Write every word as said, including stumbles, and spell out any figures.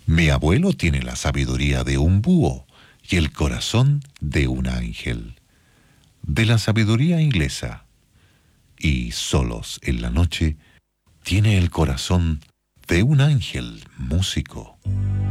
Mi abuelo tiene la sabiduría de un búho y el corazón de un ángel. De la sabiduría inglesa. Y solos en la noche tiene el corazón de un ángel músico.